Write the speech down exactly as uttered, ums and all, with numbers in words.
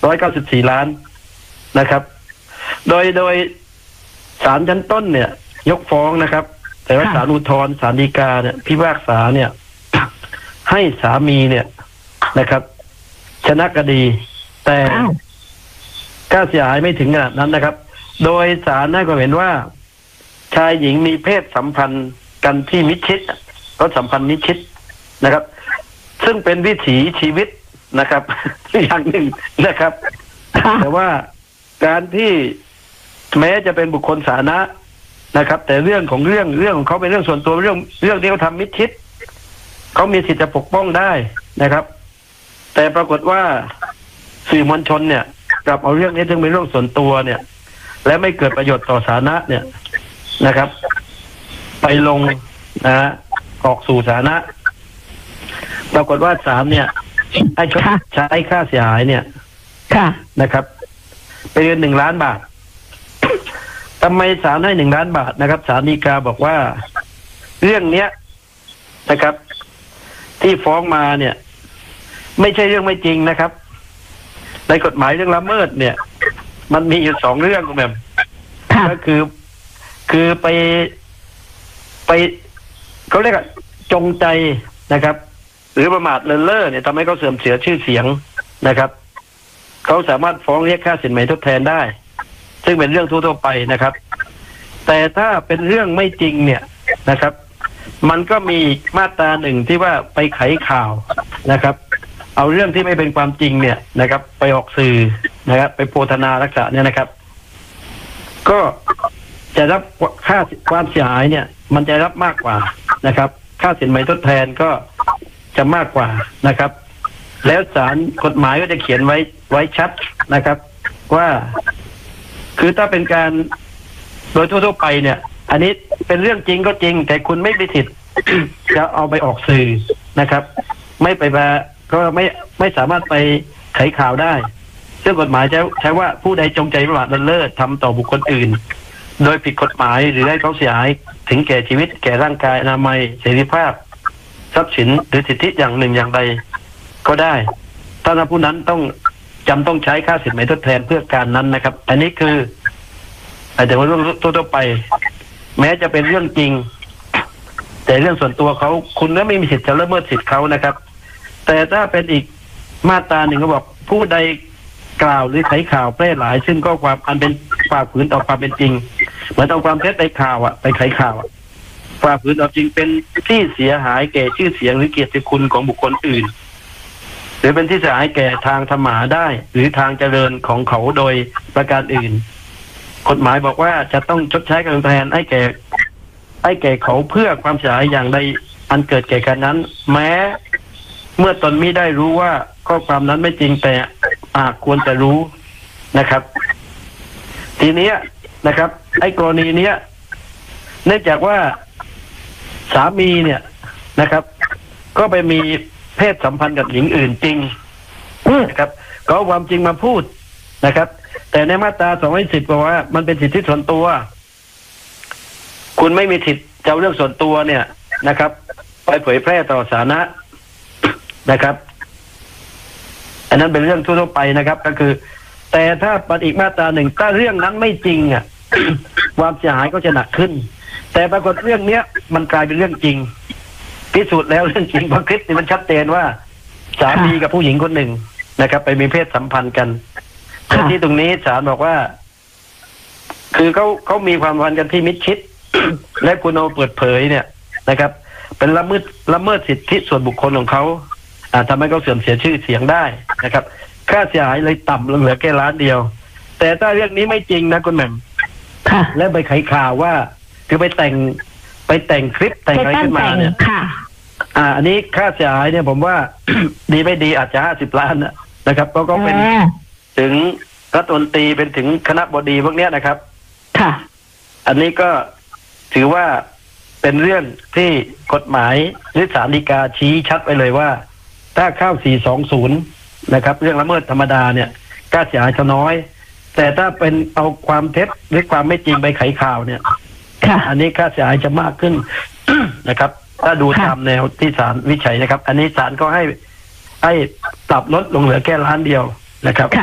ร้อยเก้าสิบสี่ล้านนะครับโดยโดยศาลชั้นต้นเนี่ยยกฟ้องนะครับแต่ว่าศาลอุทธรณ์ศาลฎีกาเนี่ยพิพากษาเนี่ยให้สามีเนี่ยนะครับชนะคดีแต่ค่าเสียหายไม่ถึงขนาดนั้นนะครับโดยศาลได้ก็เห็นว่าชายหญิงมีเพศสัมพันธ์กันที่มิดชิดก็สัมพันธ์มิดชิดนะครับซึ่งเป็นวิถีชีวิตนะครับอย่างหนึ่งนะครับแต่ว่าการที่แม้จะเป็นบุคคลสาธารณะนะครับแต่เรื่องของเรื่องเรื่องของเขาเป็นเรื่องส่วนตัวเรื่องเรื่องที่เขาทำมิดชิดเขามีสิทธิ์จะปกป้องได้นะครับแต่ปรากฏว่าสื่อมวลชนเนี่ยกลับเอาเรื่องนี้ซึ่งเป็นเรื่องส่วนตัวเนี่ยและไม่เกิดประโยชน์ต่อสาธารณะเนี่ยนะครับไปลงนะออกสู่สาธารณะปรากฏว่าศาลเนี่ยให้ชดใช้ค่าเสียหายเนี่ยนะครับเป็นหนึ่งล้านบาททำไมศาลให้หนึ่งล้านบาทนะครับศาลฎีกาบอกว่าเรื่องเนี้ยนะครับที่ฟ้องมาเนี่ยไม่ใช่เรื่องไม่จริงนะครับในกฎหมายเรื่องละเมิดเนี่ยมันมีอยู่สองเรื่องคุณแม่ก็คือคือไปไปเขาเรียกว่าจงใจนะครับหรือประมาทเลินเล่อเนี่ยทำให้เขาเสื่อมเสียชื่อเสียงนะครับเขาสามารถฟ้องเรียกค่าสินไหมทดแทนได้ซึ่งเป็นเรื่องทั่วๆไปนะครับแต่ถ้าเป็นเรื่องไม่จริงเนี่ยนะครับมันก็มีมาตราหนึ่งที่ว่าไปไขข่าวนะครับเอาเรื่องที่ไม่เป็นความจริงเนี่ยนะครับไปออกสื่อนะครับไปโพธนาลักษณะเนี่ยนะครับก็จะรับค่าความเสียหายเนี่ยมันจะรับมากกว่านะครับค่าสินไหมทดแทนก็จะมากกว่านะครับแล้วศาลกฎหมายก็จะเขียนไว้ไว้ชัดนะครับว่าคือถ้าเป็นการโดยทั่วๆไปเนี่ยอันนี้เป็นเรื่องจริงก็จริงแต่คุณไม่มีสิทธิ์ จะเอาไปออกสื่อนะครับ ไม่ไปมาก็ไม่ไม่สามารถไปไขข่าวได้ซึ่งกฎหมายจะใช้ว่าผู้ใดจงใจประมาทเลินเล่อทำต่อบุคคลอื่นโดยผิดกฎหมายหรือให้เขาเสียหายถึงแก่ชีวิตแก่ร่างกายอนามัยเสรีภาพทรัพย์สินหรือสิทธิอย่างหนึ่งอย่างใดก็ได้ถ้าผู้นั้นต้องจำต้องใช้ค่าสินไหมทดแทนเพื่อการนั้นนะครับอันนี้คือแต่ว่าเรื่องทั่วไปแม้จะเป็นเรื่องจริงแต่เรื่องส่วนตัวเขาคุณก็ไม่มีสิทธิ์จะละเมิดสิทธิ์เขานะครับแต่ถ้าเป็นอีกมาตราหนึ่งเขาบอกผู้ใดกล่าวหรือไขข่าวแพร่หลายซึ่งก็ความอันเป็นฝ่าฝืนต่อความเป็นจริงเหมือนเอาความเท็จไปข่าวอ่ะไปไขข่าวฝ่าฝืนต่อจริงเป็นที่เสียหายแก่ชื่อเสียงหรือเกียรติคุณของบุคคลอื่นหรือเป็นที่เสียหายแก่ทางธรรมะได้หรือทางเจริญของเขาโดยประการอื่นกฎหมายบอกว่าจะต้องชดใช้การแทนให้แก่ให้แก่เขาเพื่อความเสียหายอย่างใดอันเกิดแก่กันนั้นแม้เมื่อตนมิได้รู้ว่าข้อความนั้นไม่จริงแต่อาจควรจะรู้นะครับทีนี้นะครับไอ้กรณีเนี้ยเนื่องจากว่าสามีเนี่ยนะครับก็ไปมีเพศสัมพันธ์กับหญิงอื่นจริงนะครับก็เอาความจริงมาพูดนะครับแต่ในมาตราสองร้อยสิบบอกว่ามันเป็นสิทธิส่วนตัวคุณไม่มีสิทธิ์จะเอาเรื่องส่วนตัวเนี่ยนะครับไปเผยแพร่ต่อสาธารณะนะครับอันนั้นเป็นเรื่องทั่วไปนะครับก็คือแต่ถ้าปฏิอีกมาตราหนึ่งถ้าเรื่องนั้นไม่จริงอ่ะ ความเสียหายก็จะหนักขึ้นแต่ปรากฏเรื่องเนี้ยมันกลายเป็นเรื่องจริงพิสูจน์แล้วเรื่องจริงเพราะคลิปนี้มันชัดเจนว่าสามีกับผู้หญิงคนหนึ่งนะครับไปมีเพศสัมพันธ์กันแต่ที่ตรงนี้ศาลบอกว่าคือเขาเขามีความสัมพันธ์กันที่มิดชิด และคุณเอาเปิดเผยเนี่ยนะครับเป็นละเมิดละเมิดสิทธิส่วนบุคคลของเขาอ่าทำให้เขาเสื่อมเสียชื่อเสียงได้นะครับค่าเสียหายเลยต่ำลงเหลือแค่ล้านเดียวแต่ถ้าเรื่องนี้ไม่จริงนะคุณแหม่มและไปไขข่าวว่าคือไปแต่งไปแต่งคลิปแต่งอะไรขึ้นมาเนี่ยอ่าอันนี้ค่าเสียหายเนี่ยผมว่า ดีไม่ดีอาจจะห้าสิบล้านนะครับเพราะก็เป็นถึงรัฐมนตรีเป็นถึงคณะบดีพวกเนี้ยนะครับค่ะอันนี้ก็ถือว่าเป็นเรื่องที่กฎหมายหรือศาลฎีกาชี้ชัดไปเลยว่าถ้าเข้าสี่สองศูนย์นะครับเรื่องละเมิดธรรมดาเนี่ยค่าเสียหายจะน้อยแต่ถ้าเป็นเอาความเท็จหรือความไม่จริงไปไขข่าวเนี่ยอันนี้ค่าเสียหายจะมากขึ้น นะครับถ้าดูตามแนวที่ศาลวิจัยนะครับอันนี้ศาลก็ให้ให้ปรับลดลงเหลือแค่ล้านเดียวนะครับ